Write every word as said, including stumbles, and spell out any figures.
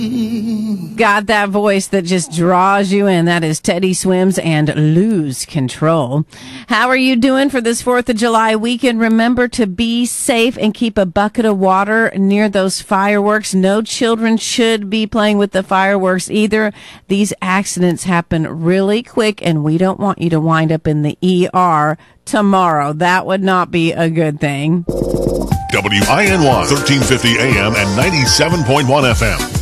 Got that voice that just draws you in. That is Teddy Swims and Lose Control. How are you doing for this fourth of July weekend? Remember to be safe and keep a bucket of water near those fireworks. No children should be playing with the fireworks either. These accidents happen really quick, and we don't want you to wind up in the E R tomorrow. That would not be a good thing. W I N Y, thirteen fifty A M and ninety-seven point one F M.